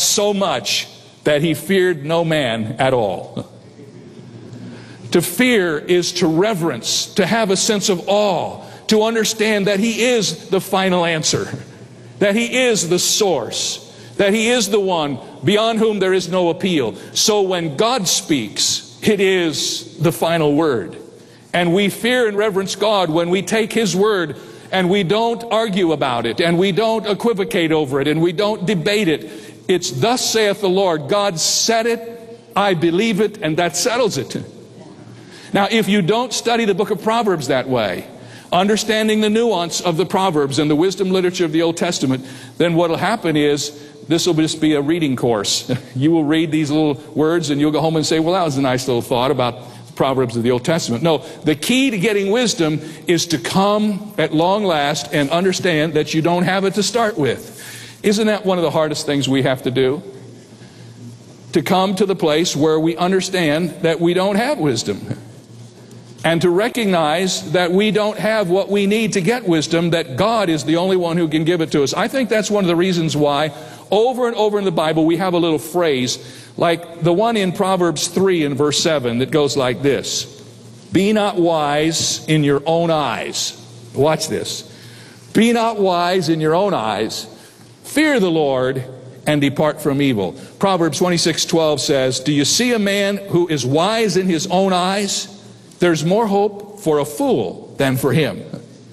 so much that he feared no man at all. To fear is to reverence, to have a sense of awe, to understand that he is the final answer, that he is the source, that he is the one beyond whom there is no appeal. So when God speaks, it is the final word. And we fear and reverence God when we take his word and we don't argue about it, and we don't equivocate over it, and we don't debate it. It's thus saith the Lord. God said it, I believe it, and that settles it. Now, if you don't study the book of Proverbs that way, understanding the nuance of the Proverbs and the wisdom literature of the Old Testament, then what will happen is this will just be a reading course. You will read these little words and you'll go home and say, well, that was a nice little thought about the Proverbs of the Old Testament. No, the key to getting wisdom is to come at long last and understand that you don't have it to start with. Isn't that one of the hardest things we have to do? To come to the place where we understand that we don't have wisdom. And to recognize that we don't have what we need to get wisdom, that God is the only one who can give it to us. I think that's one of the reasons why over and over in the Bible we have a little phrase like the one in Proverbs 3 and verse 7 that goes like this. Be not wise in your own eyes. Watch this. Be not wise in your own eyes. Fear the Lord and depart from evil. Proverbs 26:12 says, do you see a man who is wise in his own eyes? There's more hope for a fool than for him.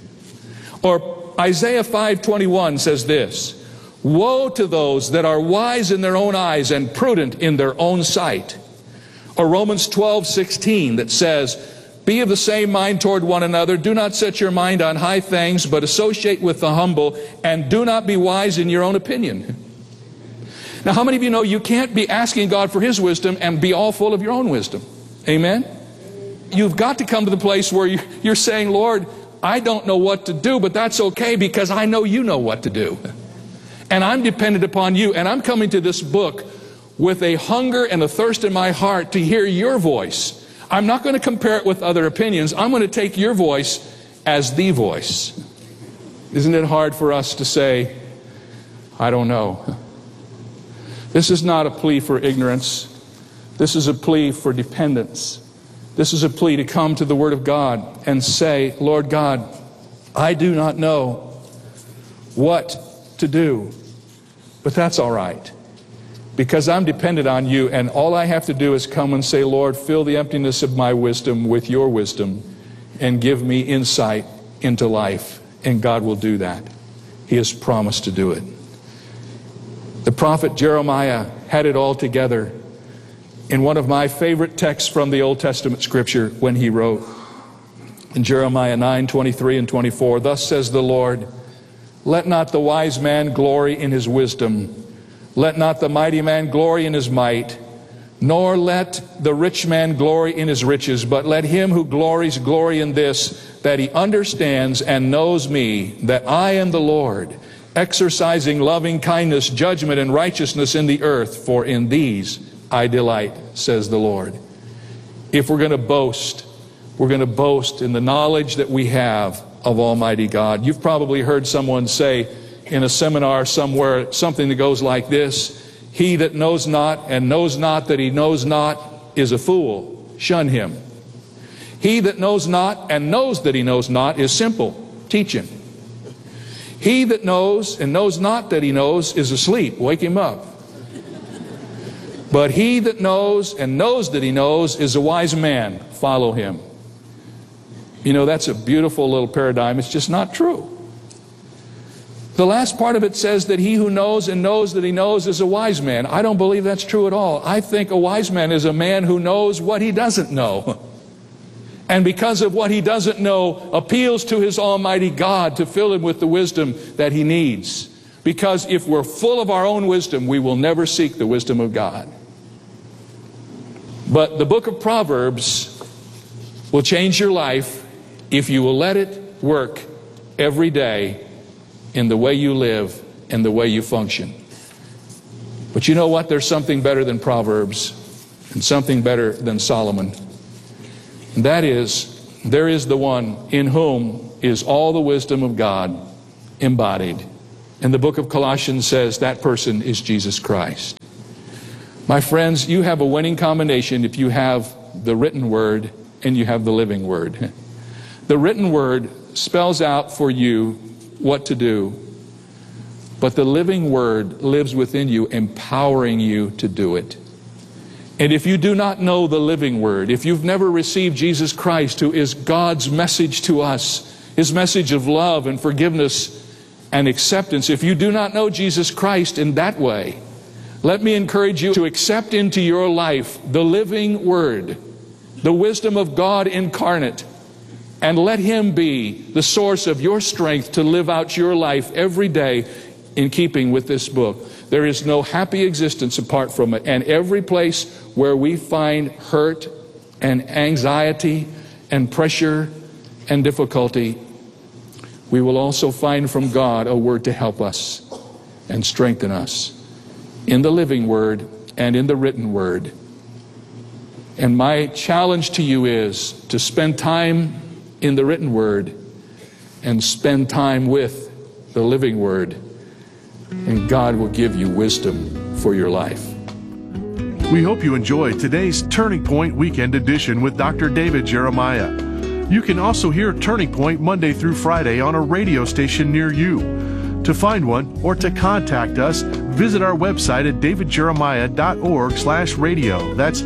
Or Isaiah 5:21 says this, woe to those that are wise in their own eyes and prudent in their own sight. Or Romans 12:16 that says, be of the same mind toward one another. Do not set your mind on high things, but associate with the humble, and do not be wise in your own opinion. Now, how many of you know you can't be asking God for his wisdom and be all full of your own wisdom? Amen? You've got to come to the place where you're saying, Lord, I don't know what to do, but that's okay because I know you know what to do. And I'm dependent upon you. And I'm coming to this book with a hunger and a thirst in my heart to hear your voice. I'm not going to compare it with other opinions. I'm going to take your voice as the voice. Isn't it hard for us to say, I don't know? This is not a plea for ignorance. This is a plea for dependence. This is a plea to come to the Word of God and say, Lord God, I do not know what to do, but that's all right. Because I'm dependent on you, and all I have to do is come and say, Lord, fill the emptiness of my wisdom with your wisdom and give me insight into life. And God will do that. He has promised to do it. The prophet Jeremiah had it all together in one of my favorite texts from the Old Testament scripture when he wrote in Jeremiah 9:23 and 24, thus says the Lord, let not the wise man glory in his wisdom, let not the mighty man glory in his might, nor let the rich man glory in his riches, but let him who glories glory in this, that he understands and knows me, that I am the Lord, exercising loving kindness, judgment, and righteousness in the earth, for in these I delight, says the Lord. If we're going to boast in the knowledge that we have of Almighty God. You've probably heard someone say in a seminar somewhere something that goes like this, he that knows not and knows not that he knows not is a fool. Shun him. He that knows not and knows that he knows not is simple. Teach him. He that knows and knows not that he knows is asleep. Wake him up. But he that knows and knows that he knows is a wise man. Follow him. You know, that's a beautiful little paradigm. It's just not true. The last part of it says that he who knows and knows that he knows is a wise man. I don't believe that's true at all. I think a wise man is a man who knows what he doesn't know. And because of what he doesn't know, appeals to his Almighty God to fill him with the wisdom that he needs. Because if we're full of our own wisdom, we will never seek the wisdom of God. But the book of Proverbs will change your life if you will let it work every day in the way you live and the way you function. But you know what? There's something better than Proverbs and something better than Solomon. And that is, there is the one in whom is all the wisdom of God embodied. And the book of Colossians says that person is Jesus Christ. My friends, you have a winning combination if you have the written word and you have the living word. The written word spells out for you what to do, but the living word lives within you, empowering you to do it. And if you do not know the living word, if you've never received Jesus Christ, who is God's message to us, His message of love and forgiveness and acceptance, if you do not know Jesus Christ in that way, let me encourage you to accept into your life the living word, the wisdom of God incarnate, and let Him be the source of your strength to live out your life every day in keeping with this book. There is no happy existence apart from it. And every place where we find hurt and anxiety and pressure and difficulty, we will also find from God a word to help us and strengthen us in the living word and in the written word. And my challenge to you is to spend time in the written word and spend time with the living word, and God will give you wisdom for your life. We hope you enjoyed today's Turning Point Weekend Edition with Dr. David Jeremiah. You can also hear Turning Point Monday through Friday on a radio station near you. To find one or to contact us, visit our website at davidjeremiah.org/radio. That's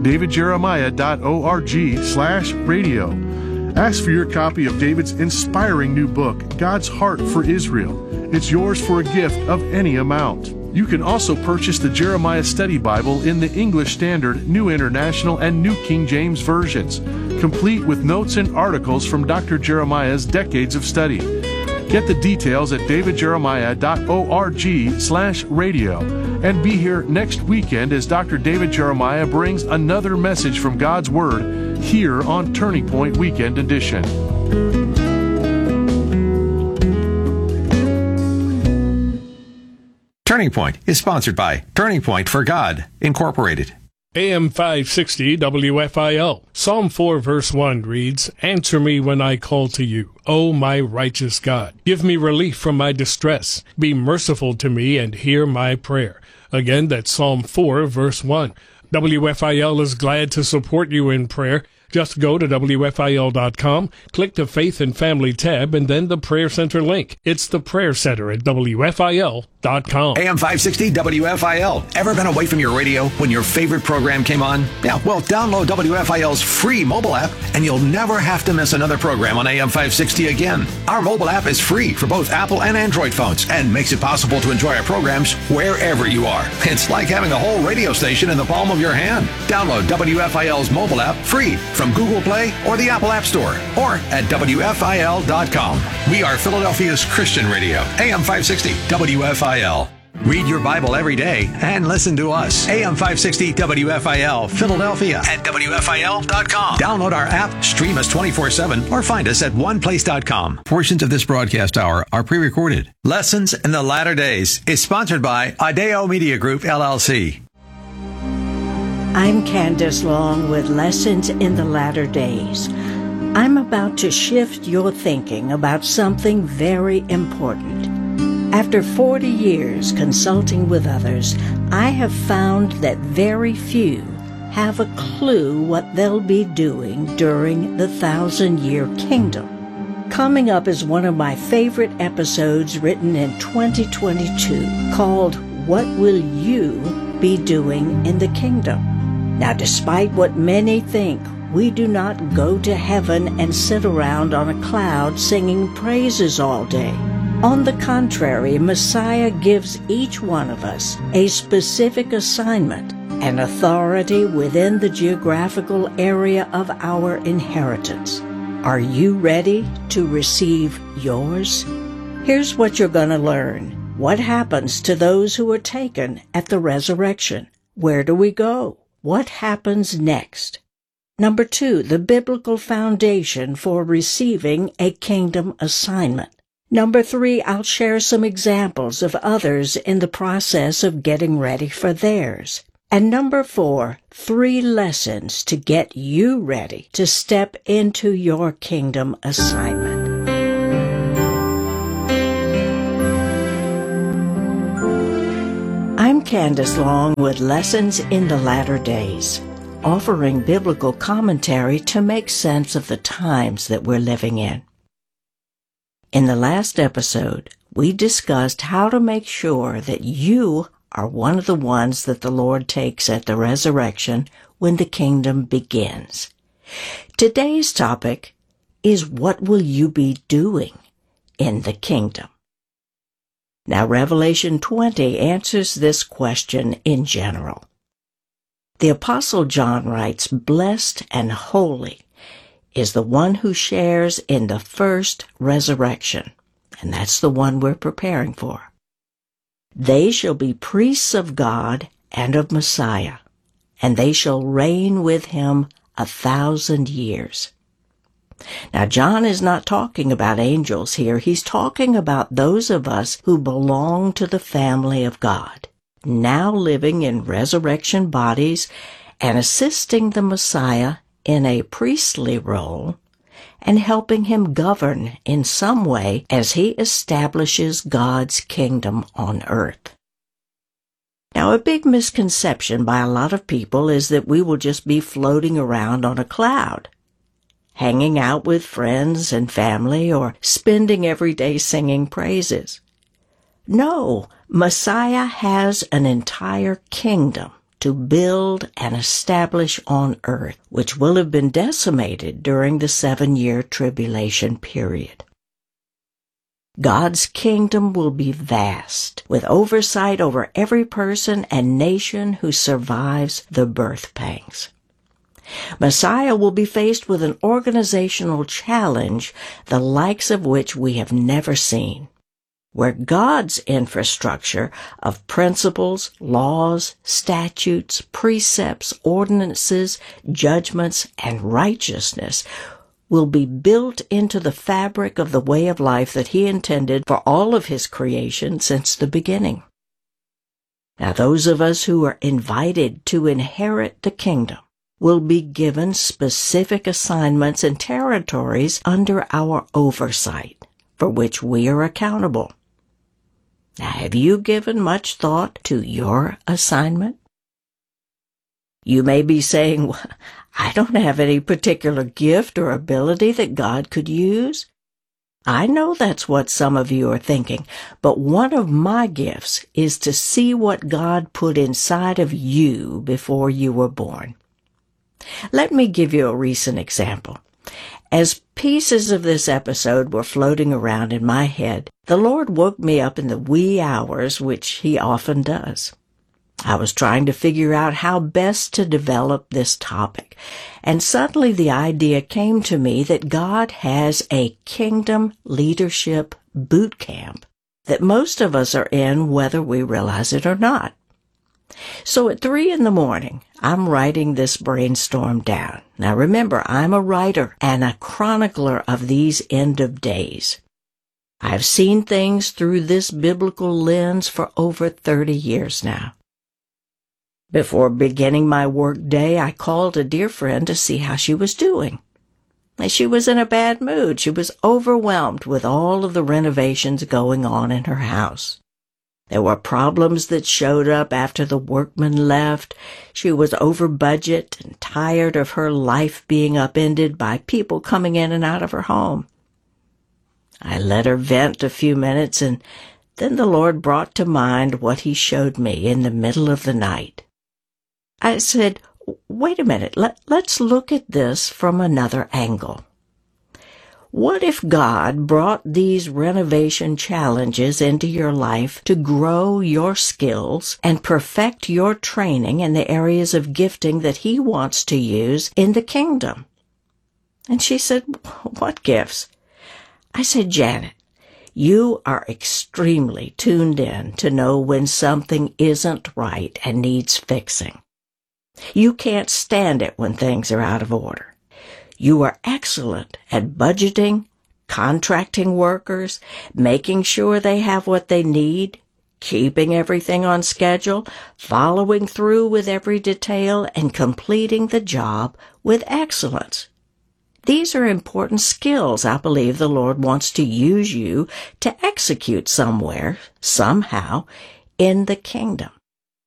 davidjeremiah.org/radio. Ask for your copy of David's inspiring new book, God's Heart for Israel. It's yours for a gift of any amount. You can also purchase the Jeremiah Study Bible in the English Standard, New International, and New King James versions, complete with notes and articles from Dr. Jeremiah's decades of study. Get the details at davidjeremiah.org/radio and be here next weekend as Dr. David Jeremiah brings another message from God's Word here on Turning Point Weekend Edition. Turning Point is sponsored by Turning Point for God, Incorporated. AM 560 WFIL. Psalm 4 verse 1 reads, "Answer me when I call to you, O my righteous God. Give me relief from my distress. Be merciful to me and hear my prayer." Again, that's Psalm 4 verse 1. WFIL is glad to support you in prayer. Just go to WFIL.com, click the Faith and Family tab, and then the Prayer Center link. It's the Prayer Center at WFIL.com. AM 560 WFIL. Ever been away from your radio when your favorite program came on? Yeah, well, download WFIL's free mobile app, and you'll never have to miss another program on AM 560 again. Our mobile app is free for both Apple and Android phones and makes it possible to enjoy our programs wherever you are. It's like having a whole radio station in the palm of your hand. Download WFIL's mobile app free from Google Play or the Apple App Store, or at WFIL.com. We are Philadelphia's Christian radio, AM 560 WFIL. Read your Bible every day and listen to us. AM 560 WFIL, Philadelphia at WFIL.com. Download our app, stream us 24/7, or find us at oneplace.com. Portions of this broadcast hour are pre-recorded. Lessons in the Latter Days is sponsored by Adeo Media Group, LLC. I'm Candace Long with Lessons in the Latter Days. I'm about to shift your thinking about something very important. After 40 years consulting with others, I have found that very few have a clue what they'll be doing during the 1,000-year kingdom. Coming up is one of my favorite episodes written in 2022 called What Will You Be Doing in the Kingdom? Now, despite what many think, we do not go to heaven and sit around on a cloud singing praises all day. On the contrary, Messiah gives each one of us a specific assignment and authority within the geographical area of our inheritance. Are you ready to receive yours? Here's what you're going to learn. What happens to those who are taken at the resurrection? Where do we go? What happens next? Number 2, the biblical foundation for receiving a kingdom assignment. Number 3, I'll share some examples of others in the process of getting ready for theirs. And number 4, 3 lessons to get you ready to step into your kingdom assignment. I'm Candace Long with Lessons in the Latter Days, offering biblical commentary to make sense of the times that we're living in. In the last episode, we discussed how to make sure that you are one of the ones that the Lord takes at the resurrection when the kingdom begins. Today's topic is, what will you be doing in the kingdom? Now, Revelation 20 answers this question in general. The Apostle John writes, "Blessed and holy is the one who shares in the first resurrection." And that's the one we're preparing for. "They shall be priests of God and of Messiah, and they shall reign with him 1,000 years. Now, John is not talking about angels here. He's talking about those of us who belong to the family of God, now living in resurrection bodies and assisting the Messiah in a priestly role and helping him govern in some way as he establishes God's kingdom on earth. Now, a big misconception by a lot of people is that we will just be floating around on a cloud, hanging out with friends and family, or spending every day singing praises. No, Messiah has an entire kingdom to build and establish on earth, which will have been decimated during the 7-year tribulation period. God's kingdom will be vast, with oversight over every person and nation who survives the birth pangs. Messiah will be faced with an organizational challenge, the likes of which we have never seen, where God's infrastructure of principles, laws, statutes, precepts, ordinances, judgments, and righteousness will be built into the fabric of the way of life that he intended for all of his creation since the beginning. Now, those of us who are invited to inherit the kingdom will be given specific assignments and territories under our oversight, for which we are accountable. Now, have you given much thought to your assignment? You may be saying, "Well, I don't have any particular gift or ability that God could use." I know that's what some of you are thinking, but one of my gifts is to see what God put inside of you before you were born. Let me give you a recent example. As pieces of this episode were floating around in my head, the Lord woke me up in the wee hours, which he often does. I was trying to figure out how best to develop this topic, and suddenly the idea came to me that God has a kingdom leadership boot camp that most of us are in, whether we realize it or not. So at 3 a.m, I'm writing this brainstorm down. Now remember, I'm a writer and a chronicler of these end of days. I've seen things through this biblical lens for over 30 years now. Before beginning my work day, I called a dear friend to see how she was doing. She was in a bad mood. She was overwhelmed with all of the renovations going on in her house. There were problems that showed up after the workmen left. She was over budget and tired of her life being upended by people coming in and out of her home. I let her vent a few minutes, and then the Lord brought to mind what he showed me in the middle of the night. I said, "Wait a minute, let's look at this from another angle. What if God brought these renovation challenges into your life to grow your skills and perfect your training in the areas of gifting that he wants to use in the kingdom?" And she said, "What gifts?" I said, "Janet, you are extremely tuned in to know when something isn't right and needs fixing. You can't stand it when things are out of order. You are excellent at budgeting, contracting workers, making sure they have what they need, keeping everything on schedule, following through with every detail, and completing the job with excellence. These are important skills I believe the Lord wants to use you to execute somewhere, somehow, in the kingdom.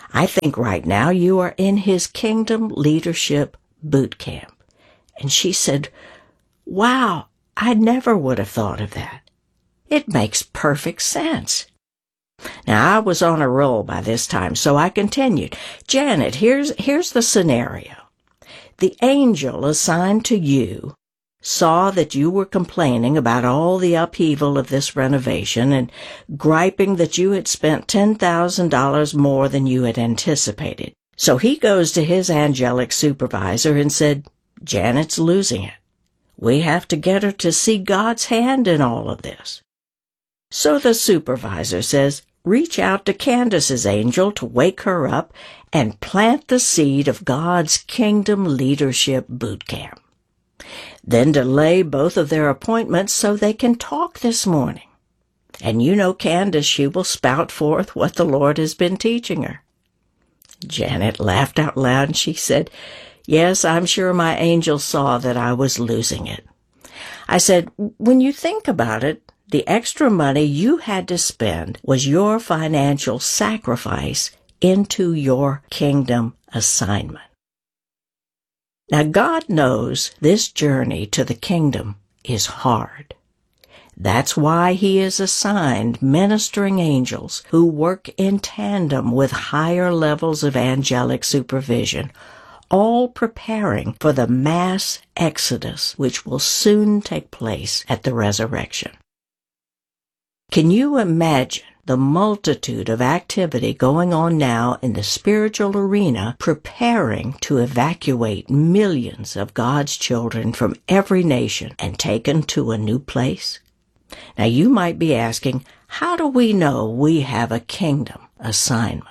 I think right now you are in his Kingdom Leadership Boot Camp." And she said, "Wow, I never would have thought of that. It makes perfect sense." Now, I was on a roll by this time, so I continued. "Janet, here's the scenario. The angel assigned to you saw that you were complaining about all the upheaval of this renovation and griping that you had spent $10,000 more than you had anticipated. So he goes to his angelic supervisor and said, 'Janet's losing it. We have to get her to see God's hand in all of this.' So the supervisor says, 'Reach out to Candace's angel to wake her up and plant the seed of God's Kingdom Leadership Boot Camp. Then delay both of their appointments so they can talk this morning. And you know Candace, she will spout forth what the Lord has been teaching her.'" Janet laughed out loud and she said, "Yes, I'm sure my angel saw that I was losing it." I said, "When you think about it, the extra money you had to spend was your financial sacrifice into your kingdom assignment." Now, God knows this journey to the kingdom is hard. That's why he has assigned ministering angels who work in tandem with higher levels of angelic supervision, all preparing for the mass exodus which will soon take place at the resurrection. Can you imagine the multitude of activity going on now in the spiritual arena preparing to evacuate millions of God's children from every nation and take them to a new place? Now you might be asking, how do we know we have a kingdom assignment?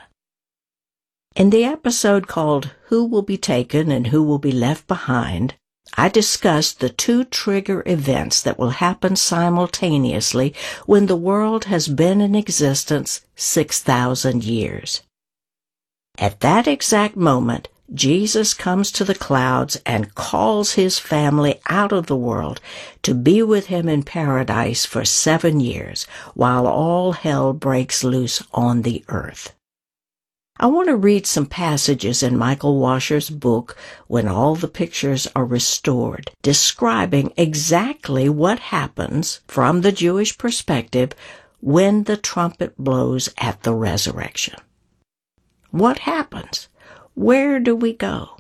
In the episode called "Who Will Be Taken and Who Will Be Left Behind," I discussed the two trigger events that will happen simultaneously when the world has been in existence 6,000 years. At that exact moment, Jesus comes to the clouds and calls his family out of the world to be with him in paradise for 7 years, while all hell breaks loose on the earth. I want to read some passages in Michael Washer's book, When All the Pictures Are Restored, describing exactly what happens from the Jewish perspective when the trumpet blows at the resurrection. What happens? Where do we go?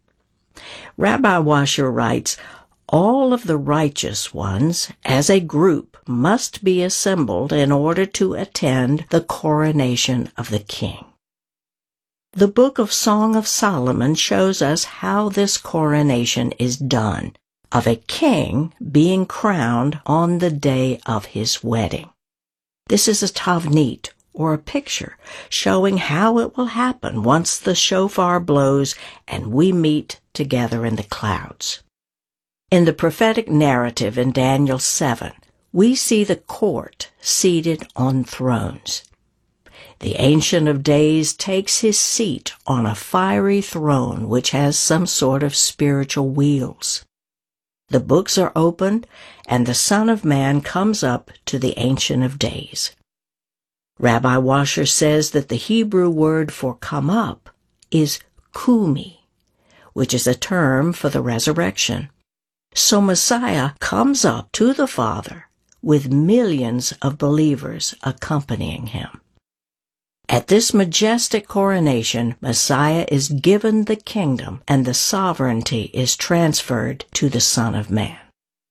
Rabbi Washer writes, "All of the righteous ones, as a group, must be assembled in order to attend the coronation of the king. The book of Song of Solomon shows us how this coronation is done, of a king being crowned on the day of his wedding. This is a tavnit, or a picture, showing how it will happen once the shofar blows and we meet together in the clouds. In the prophetic narrative in Daniel 7, we see the court seated on thrones. The Ancient of Days takes his seat on a fiery throne which has some sort of spiritual wheels. The books are opened, and the Son of Man comes up to the Ancient of Days. Rabbi Washer says that the Hebrew word for come up is kumi, which is a term for the resurrection. So Messiah comes up to the Father with millions of believers accompanying him. At this majestic coronation, Messiah is given the kingdom and the sovereignty is transferred to the Son of Man.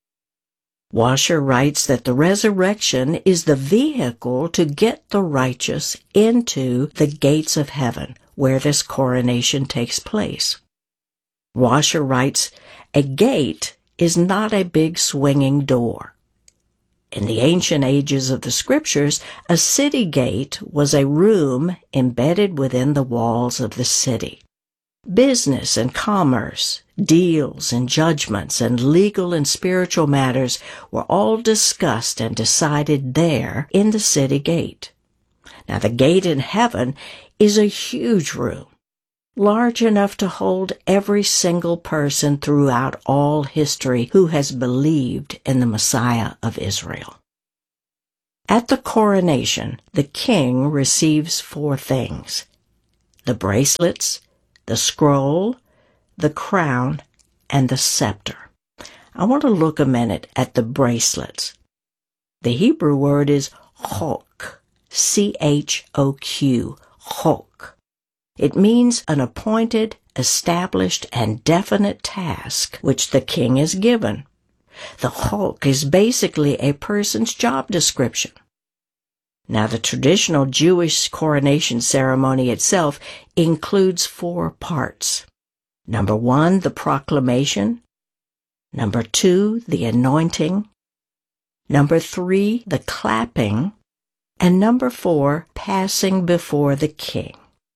Washer writes that the resurrection is the vehicle to get the righteous into the gates of heaven, where this coronation takes place. Washer writes, "A gate is not a big swinging door. In the ancient ages of the Scriptures, a city gate was a room embedded within the walls of the city. Business and commerce, deals and judgments, and legal and spiritual matters were all discussed and decided there in the city gate. Now, the gate in heaven is a huge room, large enough to hold every single person throughout all history who has believed in the Messiah of Israel. At the coronation, the king receives 4 things: the bracelets, the scroll, the crown, and the scepter. I want to look a minute at the bracelets. The Hebrew word is chok, C-H-O-Q, chok. It means an appointed, established, and definite task which the king is given. The chok is basically a person's job description. Now, the traditional Jewish coronation ceremony itself includes 4 parts. Number 1, the proclamation. Number 2, the anointing. Number 3, the clapping. And number 4, passing before the king.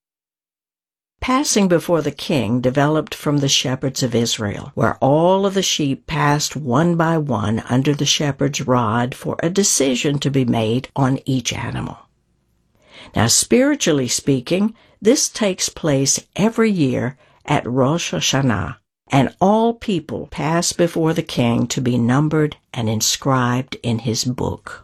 Passing before the king developed from the shepherds of Israel, where all of the sheep passed one by one under the shepherd's rod for a decision to be made on each animal. Now, spiritually speaking, this takes place every year at Rosh Hashanah, and all people pass before the king to be numbered and inscribed in his book.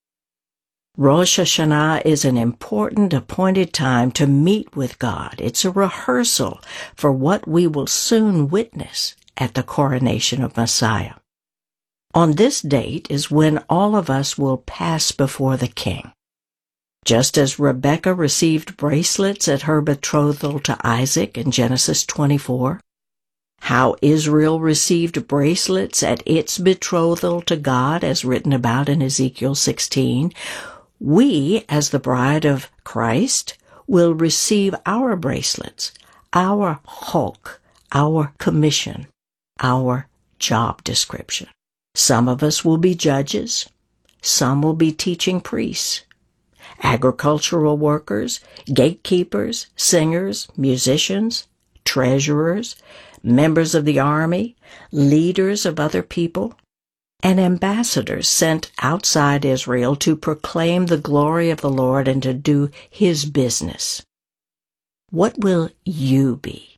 Rosh Hashanah is an important appointed time to meet with God. It's a rehearsal for what we will soon witness at the coronation of Messiah. On this date is when all of us will pass before the king. Just as Rebekah received bracelets at her betrothal to Isaac in Genesis 24, how Israel received bracelets at its betrothal to God as written about in Ezekiel 16, we, as the bride of Christ, will receive our bracelets, our chok, our commission, our job description. Some of us will be judges. Some will be teaching priests, agricultural workers, gatekeepers, singers, musicians, treasurers, members of the army, leaders of other people, and ambassadors sent outside Israel to proclaim the glory of the Lord and to do His business. What will you be?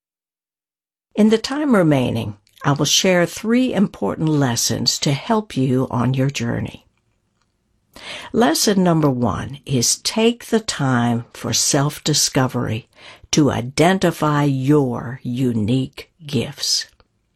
In the time remaining, I will share 3 important lessons to help you on your journey. Lesson number 1 is take the time for self-discovery to identify your unique gifts.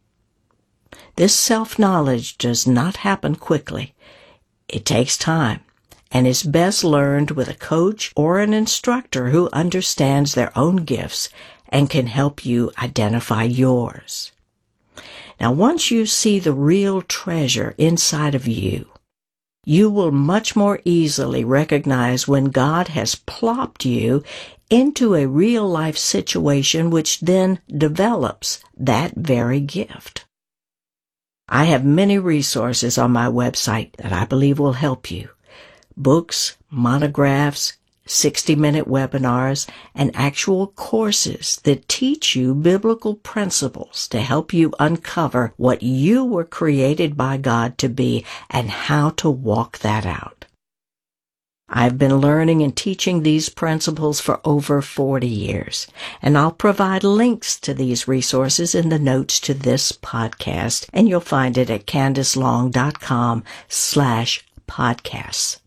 This self-knowledge does not happen quickly. It takes time and is best learned with a coach or an instructor who understands their own gifts and can help you identify yours. Now, once you see the real treasure inside of you, you will much more easily recognize when God has plopped you into a real-life situation which then develops that very gift. I have many resources on my website that I believe will help you. Books, monographs, 60-minute webinars, and actual courses that teach you biblical principles to help you uncover what you were created by God to be and how to walk that out. I've been learning and teaching these principles for over 40 years, and I'll provide links to these resources in the notes to this podcast, and you'll find it at CandiceLong.com/podcasts.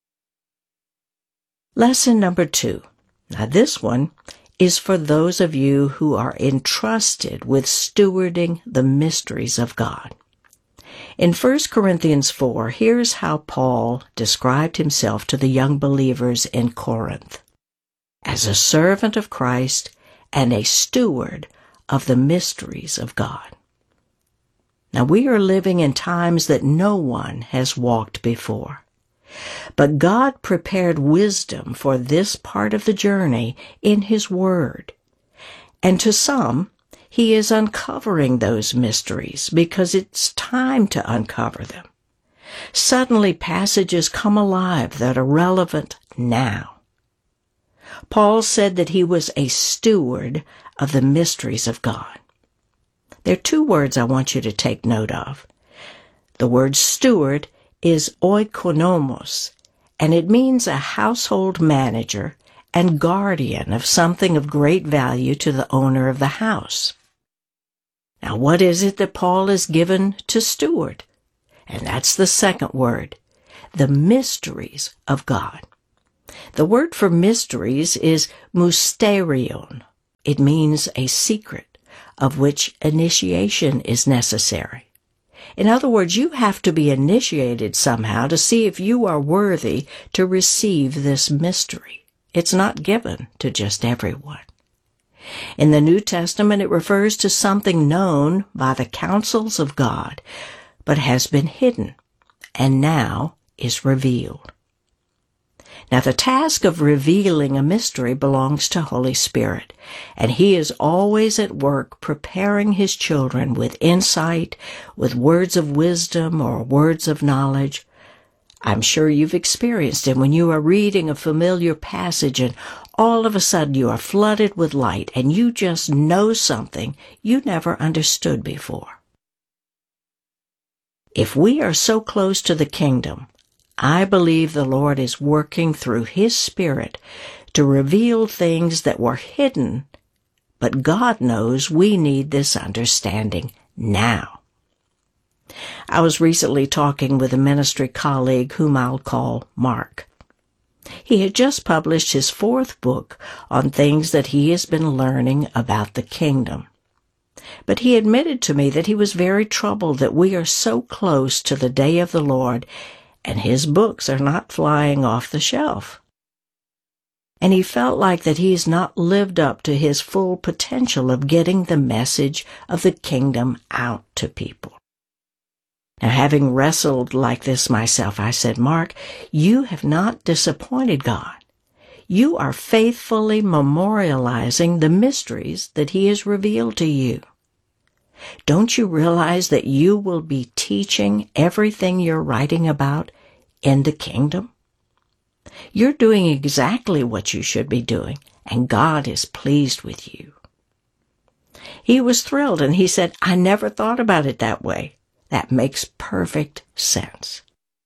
Lesson number 2. Now this one is for those of you who are entrusted with stewarding the mysteries of God. In 1 Corinthians 4, here's how Paul described himself to the young believers in Corinth: as a servant of Christ and a steward of the mysteries of God. Now, we are living in times that no one has walked before. But God prepared wisdom for this part of the journey in His Word. And to some, He is uncovering those mysteries because it's time to uncover them. Suddenly, passages come alive that are relevant now. Paul said that he was a steward of the mysteries of God. There are 2 words I want you to take note of. The word steward is oikonomos, and it means a household manager and guardian of something of great value to the owner of the house. Now, what is it that Paul is given to steward? And that's the second word, the mysteries of God. The word for mysteries is mysterion. It means a secret of which initiation is necessary. In other words, you have to be initiated somehow to see if you are worthy to receive this mystery. It's not given to just everyone. In the New Testament, it refers to something known by the counsels of God, but has been hidden, and now is revealed. Now, the task of revealing a mystery belongs to Holy Spirit, and He is always at work preparing His children with insight, with words of wisdom or words of knowledge. I'm sure you've experienced it when you are reading a familiar passage and all of a sudden you are flooded with light and you just know something you never understood before. If we are so close to the kingdom, I believe the Lord is working through His Spirit to reveal things that were hidden, but God knows we need this understanding now. I was recently talking with a ministry colleague whom I'll call Mark. He had just published his 4th book on things that he has been learning about the kingdom. But he admitted to me that he was very troubled that we are so close to the day of the Lord and his books are not flying off the shelf. And he felt like that he's not lived up to his full potential of getting the message of the kingdom out to people. Now, having wrestled like this myself, I said, Mark, you have not disappointed God. You are faithfully memorializing the mysteries that He has revealed to you. Don't you realize that you will be teaching everything you're writing about in the kingdom? You're doing exactly what you should be doing, and God is pleased with you. He was thrilled, and he said, I never thought about it that way. That makes perfect sense.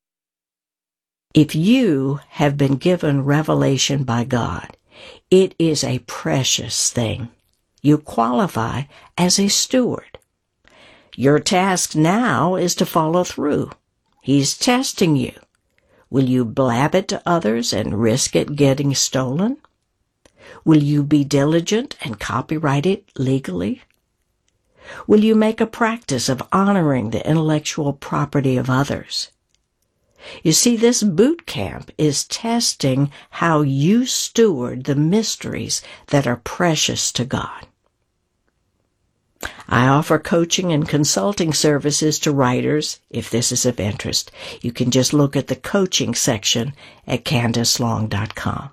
If you have been given revelation by God, it is a precious thing. You qualify as a steward. Your task now is to follow through. He's testing you. Will you blab it to others and risk it getting stolen? Will you be diligent and copyright it legally? Will you make a practice of honoring the intellectual property of others? You see, this boot camp is testing how you steward the mysteries that are precious to God. I offer coaching and consulting services to writers. If this is of interest, you can just look at the coaching section at CandaceLong.com.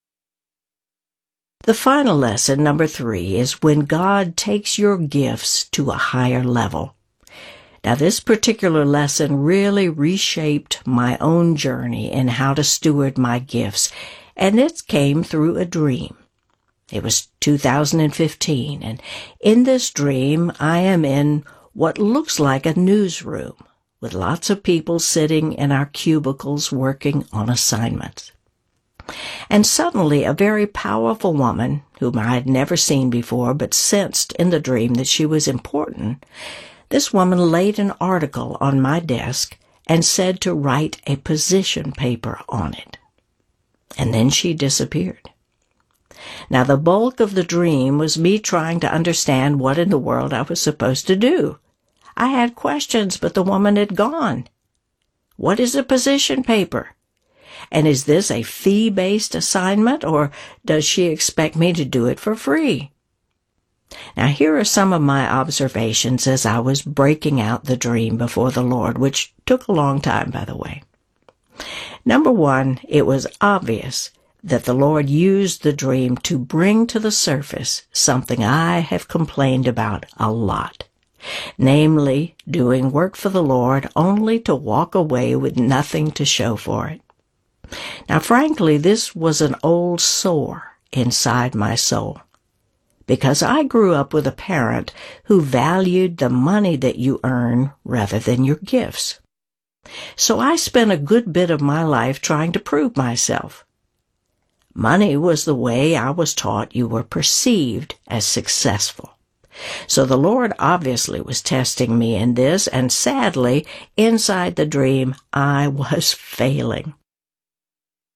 The final lesson, number 3, is when God takes your gifts to a higher level. Now, this particular lesson really reshaped my own journey in how to steward my gifts, and it came through a dream. It was 2015, and in this dream, I am in what looks like a newsroom with lots of people sitting in our cubicles working on assignments. And suddenly, a very powerful woman, whom I had never seen before but sensed in the dream that she was important, this woman laid an article on my desk and said to write a position paper on it. And then she disappeared. Now, the bulk of the dream was me trying to understand what in the world I was supposed to do. I had questions, but the woman had gone. What is a position paper? And is this a fee-based assignment, or does she expect me to do it for free? Now, here are some of my observations as I was breaking out the dream before the Lord, which took a long time, by the way. Number 1, it was obvious that the Lord used the dream to bring to the surface something I have complained about a lot, namely, doing work for the Lord only to walk away with nothing to show for it. Now, frankly, this was an old sore inside my soul, because I grew up with a parent who valued the money that you earn rather than your gifts. So I spent a good bit of my life trying to prove myself. Money was the way I was taught you were perceived as successful. So the Lord obviously was testing me in this, and sadly, inside the dream, I was failing.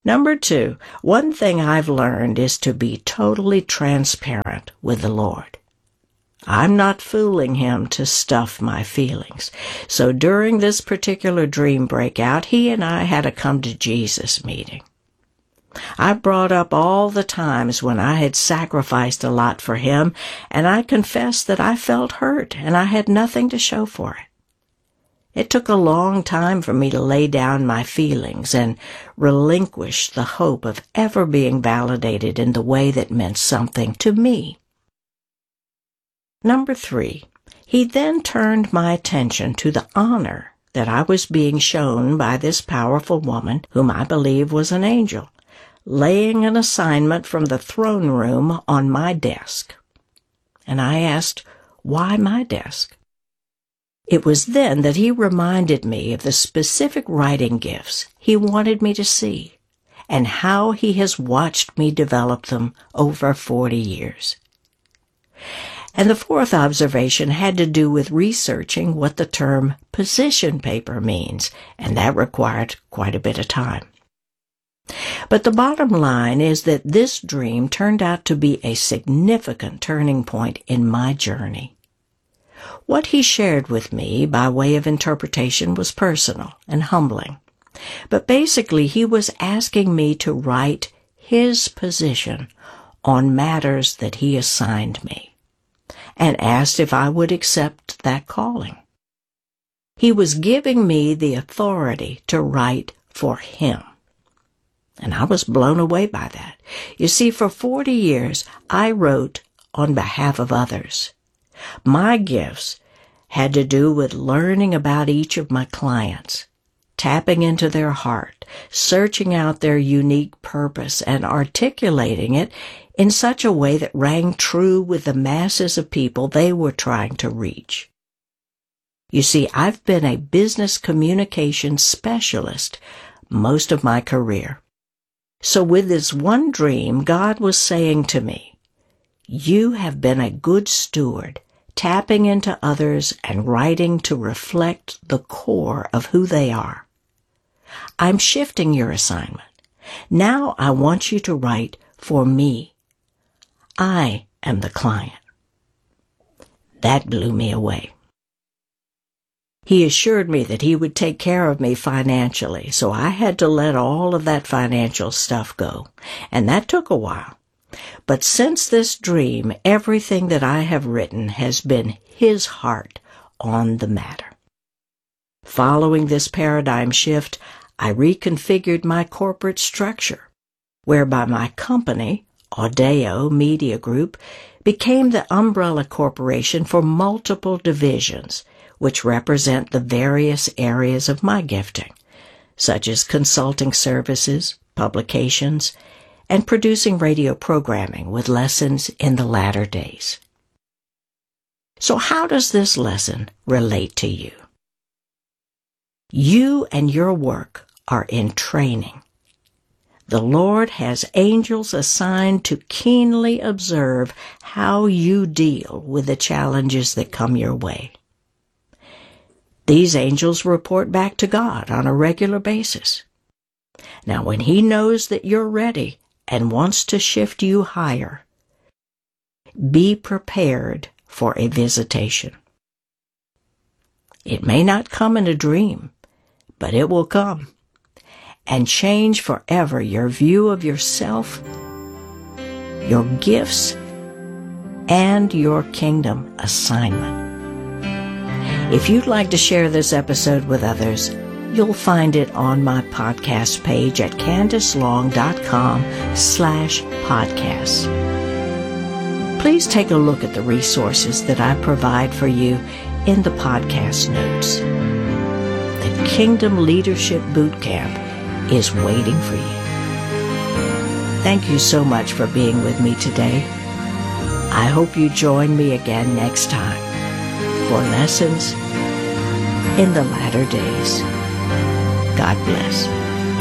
Number 2, one thing I've learned is to be totally transparent with the Lord. I'm not fooling him to stuff my feelings. So during this particular dream breakout, he and I had a come to Jesus meeting. I brought up all the times when I had sacrificed a lot for him, and I confessed that I felt hurt and I had nothing to show for it. It took a long time for me to lay down my feelings and relinquish the hope of ever being validated in the way that meant something to me. Number 3, he then turned my attention to the honor that I was being shown by this powerful woman, whom I believe was an angel, laying an assignment from the throne room on my desk. And I asked, why my desk? It was then that he reminded me of the specific writing gifts he wanted me to see and how he has watched me develop them over 40 years. And the fourth observation had to do with researching what the term position paper means, and that required quite a bit of time. But the bottom line is that this dream turned out to be a significant turning point in my journey. What he shared with me by way of interpretation was personal and humbling. But basically, he was asking me to write his position on matters that he assigned me, and asked if I would accept that calling. He was giving me the authority to write for him. And I was blown away by that. You see, for 40 years, I wrote on behalf of others. My gifts had to do with learning about each of my clients, tapping into their heart, searching out their unique purpose, and articulating it in such a way that rang true with the masses of people they were trying to reach. You see, I've been a business communications specialist most of my career. So with this one dream, God was saying to me, you have been a good steward, tapping into others and writing to reflect the core of who they are. I'm shifting your assignment. Now I want you to write for me. I am the client. That blew me away. He assured me that he would take care of me financially, so I had to let all of that financial stuff go, and that took a while. But since this dream, everything that I have written has been his heart on the matter. Following this paradigm shift, I reconfigured my corporate structure, whereby my company, Audeo Media Group, became the umbrella corporation for multiple divisions, which represent the various areas of my gifting, such as consulting services, publications, and producing radio programming with lessons in the latter days. So how does this lesson relate to you? You and your work are in training. The Lord has angels assigned to keenly observe how you deal with the challenges that come your way. These angels report back to God on a regular basis. Now, when He knows that you're ready and wants to shift you higher, be prepared for a visitation. It may not come in a dream, but it will come and change forever your view of yourself, your gifts, and your kingdom assignment. If you'd like to share this episode with others, you'll find it on my podcast page at candicelong.com/podcasts. Please take a look at the resources that I provide for you in the podcast notes. The Kingdom Leadership Boot Camp is waiting for you. Thank you so much for being with me today. I hope you join me again next time for Lessons in the Latter Days. God bless.